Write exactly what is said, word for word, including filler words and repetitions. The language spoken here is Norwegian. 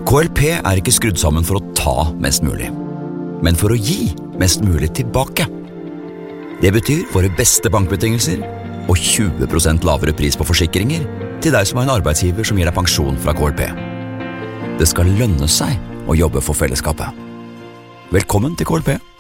K L P er ikke skrudd sammen for å ta mest mulig, men for å gi mest mulig tilbake. Det betyr våre beste bankbetingelser og tjue prosent lavere pris på forsikringer til deg som har en arbeidsgiver som gir deg pensjon fra K L P. Det skal lønne seg å jobbe for fellesskapet. Velkommen til K L P.